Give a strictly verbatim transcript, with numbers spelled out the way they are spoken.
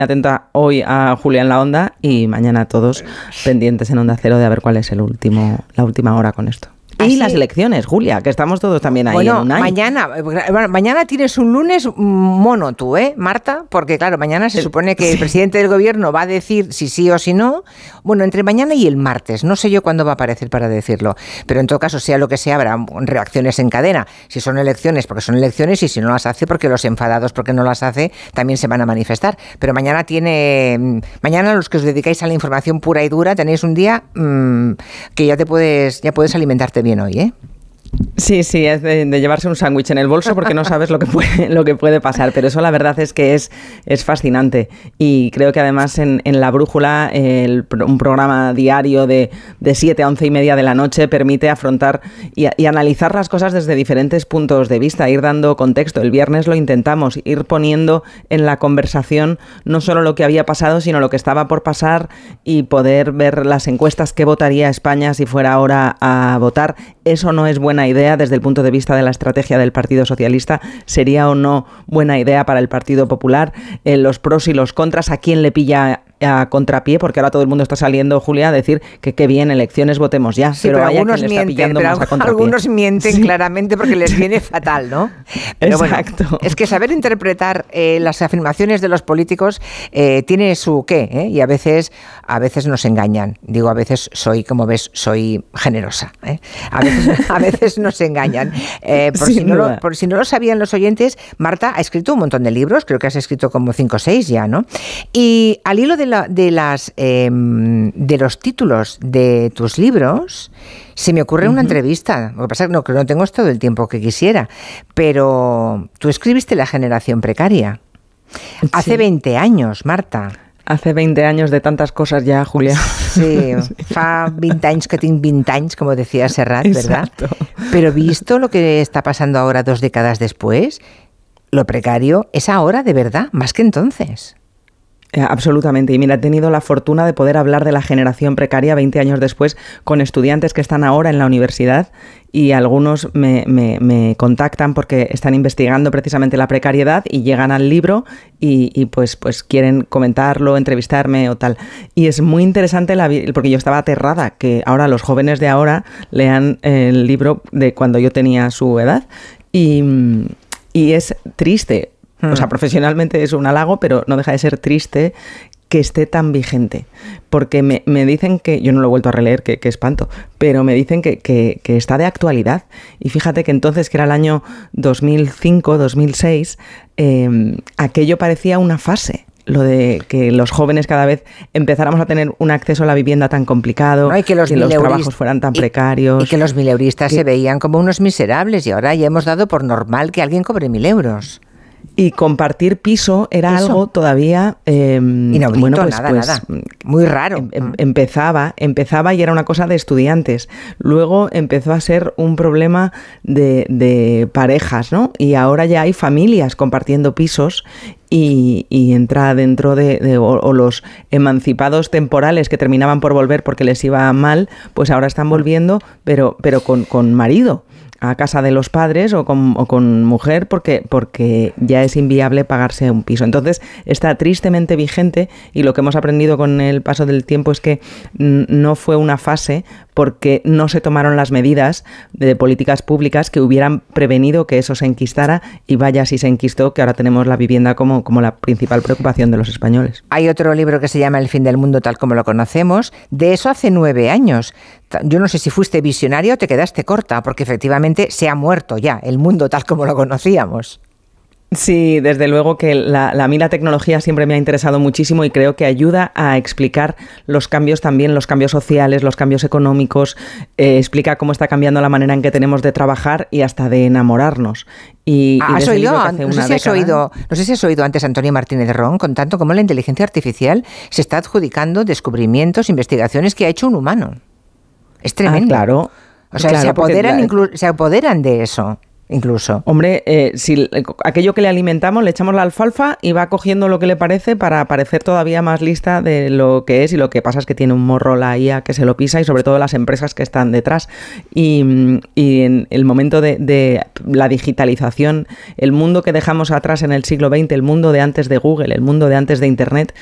atenta hoy a Julia en la Onda y mañana todos pendientes en Onda Cero de a ver cuál es el último, la última hora con esto. Y Así, las elecciones, Julia, que estamos todos también ahí bueno, en un año. mañana, bueno, mañana tienes un lunes mono tú, ¿eh, Marta? Porque claro, mañana se supone que sí. El presidente del gobierno va a decir si sí o si no. Bueno, entre mañana y el martes, no sé yo cuándo va a aparecer para decirlo, pero en todo caso, sea lo que sea, habrá reacciones en cadena. Si son elecciones, porque son elecciones, y si no las hace, porque los enfadados porque no las hace, también se van a manifestar. Pero mañana tiene, mañana los que os dedicáis a la información pura y dura, tenéis un día mmm, que ya te puedes, ya puedes alimentarte bien hoy, ¿eh? Sí, sí, es de, de llevarse un sándwich en el bolso porque no sabes lo que puede, lo que puede pasar, pero eso la verdad es que es, es fascinante y creo que además en, en La Brújula el, un programa diario de, de siete a once y media de la noche permite afrontar y, y analizar las cosas desde diferentes puntos de vista, ir dando contexto. El viernes lo intentamos, ir poniendo en la conversación no solo lo que había pasado, sino lo que estaba por pasar y poder ver las encuestas que votaría España si fuera ahora a votar. Eso no es buena idea desde el punto de vista de la estrategia del Partido Socialista. ¿Sería o no buena idea para el Partido Popular? Eh, los pros y los contras, ¿a quién le pilla a contrapié? Porque ahora todo el mundo está saliendo, Julia, a decir que qué bien, elecciones, votemos ya. Sí, pero, pero algunos mienten, pero algunos mienten sí. claramente porque les viene fatal, ¿no? Pero exacto. Bueno, es que saber interpretar eh, las afirmaciones de los políticos eh, tiene su qué, ¿eh? Y a veces, a veces nos engañan. Digo, a veces soy, como ves, soy generosa, ¿eh? A veces, a veces nos engañan. Eh, por, si no lo, por si no lo sabían los oyentes, Marta ha escrito un montón de libros, creo que has escrito como cinco o seis ya, ¿no? Y al hilo de la, de las eh, de los títulos de tus libros se me ocurre uh-huh. una entrevista. Lo que pasa es que no, que no tengo todo el tiempo que quisiera, pero tú escribiste La generación precaria hace sí. veinte años, Marta. Hace veinte años de tantas cosas ya, Julia. Sí, fa veinte anys que tinc veinte anys, como decía Serrat, ¿verdad? Exacto. Pero visto lo que está pasando ahora dos décadas después, lo precario es ahora de verdad, más que entonces. Absolutamente. Y mira, he tenido la fortuna de poder hablar de la generación precaria veinte años después con estudiantes que están ahora en la universidad y algunos me, me, me contactan porque están investigando precisamente la precariedad y llegan al libro y, y pues, pues quieren comentarlo, entrevistarme o tal. Y es muy interesante la, porque yo estaba aterrada que ahora los jóvenes de ahora lean el libro de cuando yo tenía su edad y, y es triste. O sea, profesionalmente es un halago, pero no deja de ser triste que esté tan vigente. Porque me, me dicen que, yo no lo he vuelto a releer, que, que espanto, pero me dicen que, que, que está de actualidad. Y fíjate que entonces, que era el año dos mil cinco, dos mil seis, eh, aquello parecía una fase. Lo de que los jóvenes cada vez empezáramos a tener un acceso a la vivienda tan complicado, no, y que los, que los trabajos fueran tan y, precarios. Y que los mileuristas que, se veían como unos miserables y ahora ya hemos dado por normal que alguien cobre mil euros. Y compartir piso era Eso. algo todavía eh, inaudito, bueno, pues, nada, pues, nada. Muy raro. Em, em, empezaba, empezaba y era una cosa de estudiantes. Luego empezó a ser un problema de, de parejas, ¿no? Y ahora ya hay familias compartiendo pisos y, y entra dentro de, de o, o los emancipados temporales que terminaban por volver porque les iba mal, pues ahora están volviendo, pero, pero con, con marido. A casa de los padres o con, o con mujer porque, porque ya es inviable pagarse un piso. Entonces está tristemente vigente y lo que hemos aprendido con el paso del tiempo es que no fue una fase porque no se tomaron las medidas de políticas públicas que hubieran prevenido que eso se enquistara y vaya si se enquistó, que ahora tenemos la vivienda como, como la principal preocupación de los españoles. Hay otro libro que se llama El fin del mundo tal como lo conocemos, de eso hace nueve años. Yo no sé si fuiste visionaria o te quedaste corta, porque efectivamente se ha muerto ya el mundo tal como lo conocíamos. Sí, desde luego que la, la, a mí la tecnología siempre me ha interesado muchísimo y creo que ayuda a explicar los cambios también, los cambios sociales, los cambios económicos, eh, explica cómo está cambiando la manera en que tenemos de trabajar y hasta de enamorarnos. Y, ah, y ¿Has oído? Hace no, sé una si has oído, no sé si has oído antes a Antonio Martínez de Ron contando cómo la inteligencia artificial se está adjudicando descubrimientos, investigaciones que ha hecho un humano. Es tremendo. Ah, claro. O sea, claro, se, apoderan la... inclu- se apoderan de eso. incluso. Hombre, eh, si aquello que le alimentamos, le echamos la alfalfa y va cogiendo lo que le parece para parecer todavía más lista de lo que es, y lo que pasa es que tiene un morro la I A que se lo pisa, y sobre todo las empresas que están detrás. Y, y en el momento de, de la digitalización, el mundo que dejamos atrás en el siglo veinte, el mundo de antes de Google, el mundo de antes de Internet,